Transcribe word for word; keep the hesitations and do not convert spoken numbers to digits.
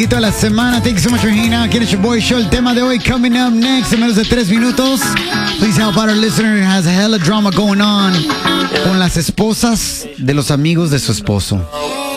Toda la semana. Thank you so much for hanging out. Get it, your boy show. El tema de hoy coming up next en menos de tres minutos. Please help out our listener who has a hella drama going on con las esposas de los amigos de su esposo.